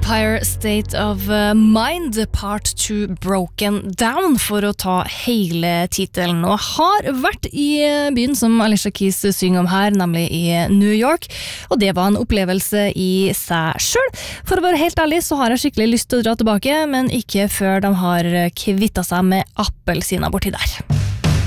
Empire State of Mind Part 2 Broken Down for å ta hele titelen og har vært i byen som Alicia Keys synger om her, nemlig i New York, og det var en opplevelse i seg selv. For å være helt ærlig så har jeg skikkelig lyst til å dra tilbake, men ikke før de har kvittet seg med appelsiner borti der.